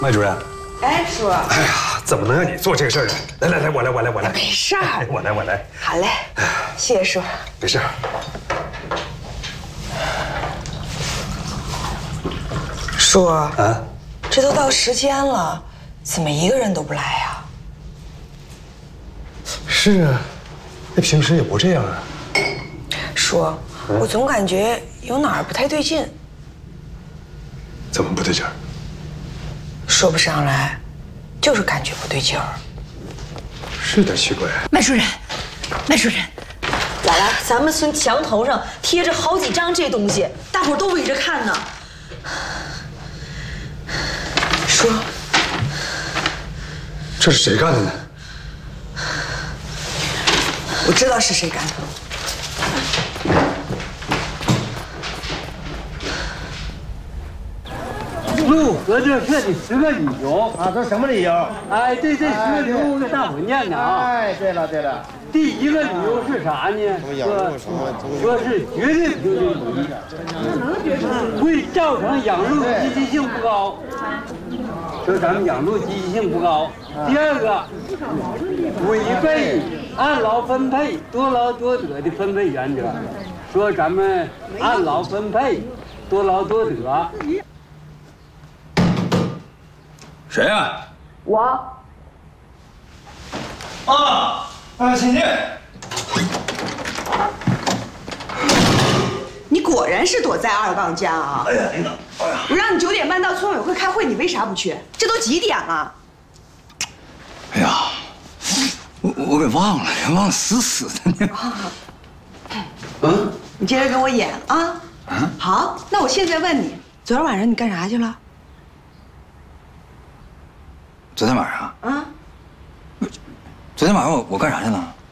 麦主任。 哎，叔。 哎呀，怎么能让你做这个事儿呢？来，我来。 没事儿， 我来。 好嘞，谢谢叔。 没事。 叔啊， 这都到时间了，怎么一个人都不来呀？ 是啊，那平时也不这样啊。 叔，我总感觉有哪儿不太对劲。 怎么不对劲儿？ 说不上来，就是感觉不对劲儿。 是点奇怪。 麦主任，咋了？咱们村墙头上贴着好几张这东西，大伙儿都围着看呢。 叔， 这是谁干的呢？ 我知道是谁干的。 祝合作社的10个理由啊，这什么理由？ 哎，对这10个理由我给大伙念呢啊。 哎，对了。 第一个理由是啥呢？说是绝对平均主义，会造成养鹿积极性不高。说咱们养鹿积极性不高。第二个，违背按劳分配、多劳多得的分配原则。说咱们按劳分配、多劳多得。 谁呀？ 我。 请进。 你果然是躲在2杠家啊！ 哎呀，领导， 我让你9点半到村委会开会，你为啥不去？这都几点了？ 哎呀，我给忘了死的呢。 你接着给我演啊！好，那我现在问你，昨天晚上你干啥去了？ 昨天晚上啊？ 昨天晚上我干啥去了？